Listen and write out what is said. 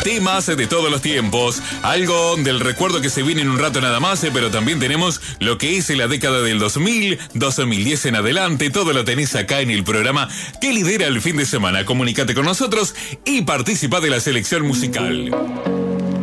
temas de todos los tiempos, algo del recuerdo que se viene en un rato nada más, pero también tenemos lo que es la década del 2000, 2010 en adelante, todo lo tenés acá en el programa que lidera el fin de semana. Comunícate con nosotros y participa de la selección musical.